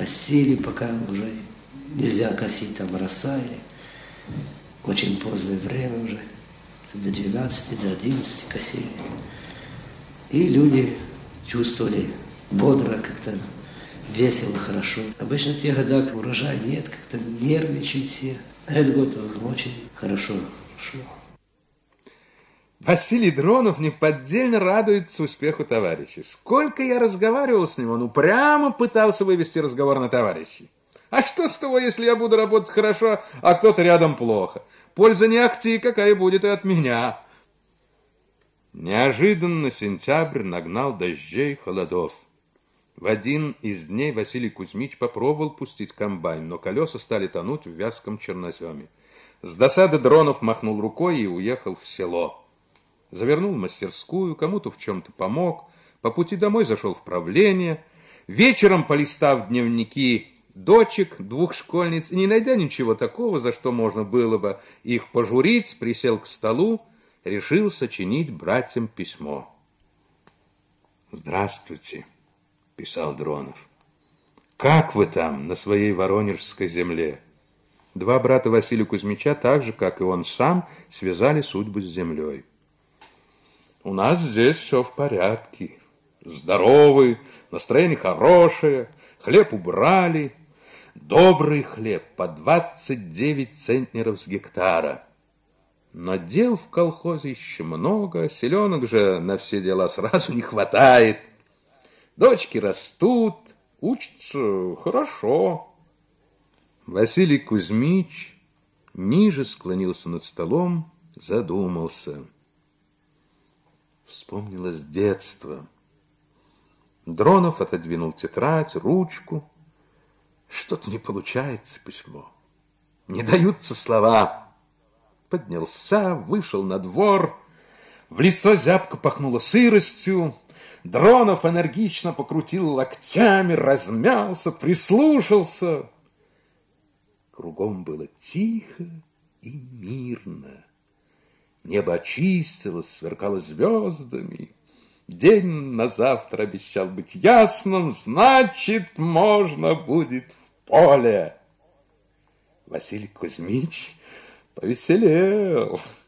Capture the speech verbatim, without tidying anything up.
косили, пока уже нельзя косить, там роса или очень позднее время уже, до двенадцати, до одиннадцати косили. И люди чувствовали бодро, как-то весело, хорошо. Обычно в те года, когда урожая нет, как-то нервничают все. А этот год очень хорошо шел. Василий Дронов неподдельно радуется успеху товарищей. Сколько я разговаривал с ним, он упрямо пытался вывести разговор на товарищей. А что с того, если я буду работать хорошо, а кто-то рядом плохо? Польза не ахти, какая будет и от меня. Неожиданно сентябрь нагнал дождей, холодов. В один из дней Василий Кузьмич попробовал пустить комбайн, но колеса стали тонуть в вязком черноземе. С досады Дронов махнул рукой и уехал в село. Завернул в мастерскую, кому-то в чем-то помог, по пути домой зашел в правление, вечером, полистав дневники дочек двух школьниц, и не найдя ничего такого, за что можно было бы их пожурить, присел к столу, решил сочинить братьям письмо. «Здравствуйте», — писал Дронов. «Как вы там, на своей воронежской земле?» Два брата Василия Кузьмича, так же, как и он сам, связали судьбу с землей. «У нас здесь все в порядке. Здоровый, настроение хорошее, хлеб убрали. Добрый хлеб по двадцать девять центнеров с гектара. Но дел в колхозе еще много, селенок же на все дела сразу не хватает. Дочки растут, учатся хорошо». Василий Кузьмич ниже склонился над столом, задумался. Вспомнилось детство. Дронов отодвинул тетрадь, ручку. Что-то не получается письмо. Не даются слова. Поднялся, вышел на двор. В лицо зябко пахнуло сыростью. Дронов энергично покрутил локтями, размялся, прислушался. Кругом было тихо и мирно. Небо очистилось, сверкало звездами. День на завтра обещал быть ясным, значит, можно будет в поле. Василий Кузьмич повеселел.